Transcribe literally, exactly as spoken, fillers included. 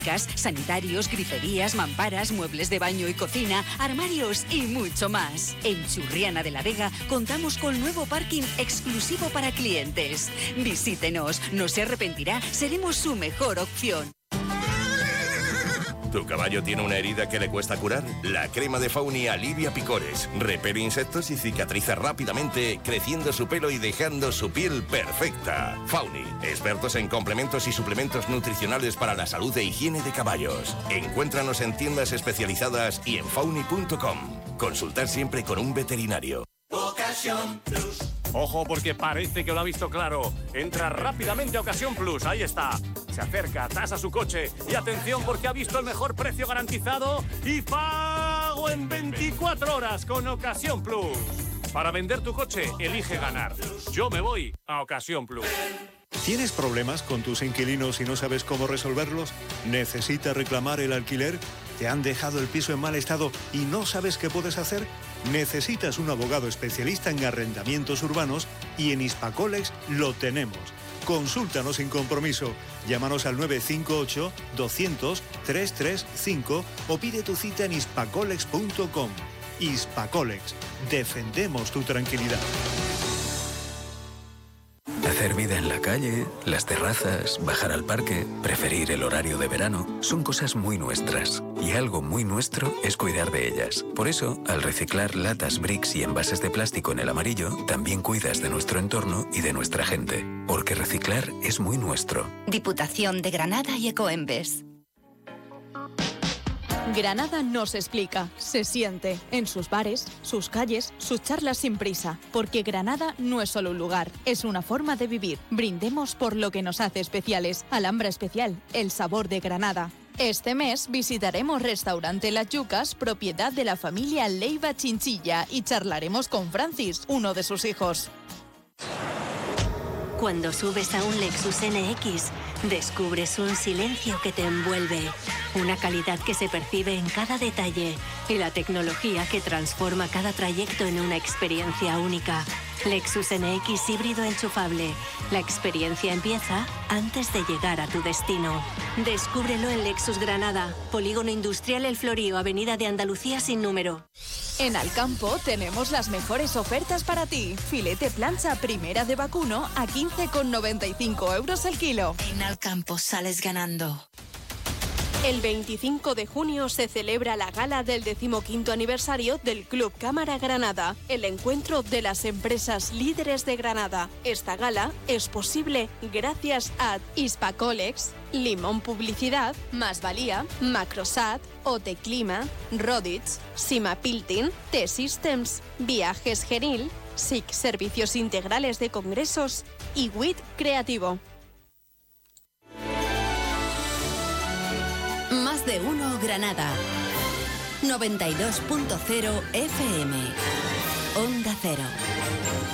sanitarios, griferías, mamparas, muebles de baño y cocina, armarios y mucho más. En Churriana de la Vega contamos con nuevo parking exclusivo para clientes. Visítenos, no se arrepentirá, seremos su mejor opción. ¿Tu caballo tiene una herida que le cuesta curar? La crema de Fauni alivia picores, repele insectos y cicatriza rápidamente, creciendo su pelo y dejando su piel perfecta. Fauni, expertos en complementos y suplementos nutricionales para la salud e higiene de caballos. Encuéntranos en tiendas especializadas y en fauni punto com. Consultar siempre con un veterinario. Ocasión Plus. Ojo, porque parece que lo ha visto claro. Entra rápidamente a Ocasión Plus, ahí está. Se acerca, tasa su coche y atención porque ha visto el mejor precio garantizado y pago en veinticuatro horas con Ocasión Plus. Para vender tu coche, elige ganar. Yo me voy a Ocasión Plus. ¿Tienes problemas con tus inquilinos y no sabes cómo resolverlos? ¿Necesitas reclamar el alquiler? ¿Te han dejado el piso en mal estado y no sabes qué puedes hacer? ¿Necesitas un abogado especialista en arrendamientos urbanos? Y en Hispacolex lo tenemos. Consúltanos sin compromiso. Llámanos al nueve cinco ocho, doscientos, trescientos treinta y cinco o pide tu cita en hispacolex punto com. Hispacolex. Defendemos tu tranquilidad. Hacer vida en la calle, las terrazas, bajar al parque, preferir el horario de verano, son cosas muy nuestras. Y algo muy nuestro es cuidar de ellas. Por eso, al reciclar latas, bricks y envases de plástico en el amarillo, también cuidas de nuestro entorno y de nuestra gente. Porque reciclar es muy nuestro. Diputación de Granada y Ecoembes. Granada no se explica, se siente en sus bares, sus calles, sus charlas sin prisa, porque Granada no es solo un lugar, es una forma de vivir. Brindemos por lo que nos hace especiales. Alhambra Especial, el sabor de Granada. Este mes visitaremos Restaurante Las Yucas, propiedad de la familia Leiva Chinchilla, y charlaremos con Francis, uno de sus hijos. Cuando subes a un Lexus N X, descubres un silencio que te envuelve, una calidad que se percibe en cada detalle y la tecnología que transforma cada trayecto en una experiencia única. Lexus N X híbrido enchufable. La experiencia empieza antes de llegar a tu destino. Descúbrelo en Lexus Granada, Polígono Industrial El Florío, Avenida de Andalucía sin número. En Alcampo tenemos las mejores ofertas para ti. Filete plancha primera de vacuno a quince con noventa y cinco euros el kilo. En Alcampo sales ganando. El veinticinco de junio se celebra la gala del decimoquinto aniversario del Club Cámara Granada, el encuentro de las empresas líderes de Granada. Esta gala es posible gracias a Hispacolex, Limón Publicidad, Más Valía, Macrosat, Oteclima, Roditz, Simapiltin, T-Systems, Viajes Genil, S I C Servicios Integrales de Congresos y W I T Creativo. Más de uno Granada. noventa y dos punto cero F M. Onda Cero.